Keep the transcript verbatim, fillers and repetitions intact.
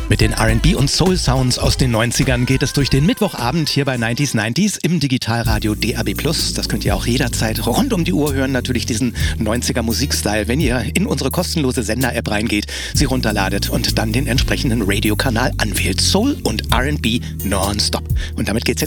Mit den R and B und Soul Sounds aus den neunzigern geht es durch den Mittwochabend hier bei neunzig neunzig im Digitalradio D A B plus. Das könnt ihr auch jederzeit rund um die Uhr hören, natürlich diesen neunziger Musikstyle, wenn ihr in unsere kostenlose Sender-App reingeht, sie runterladet und dann den entsprechenden Radiokanal anwählt. Soul und R and B nonstop. Und damit geht's jetzt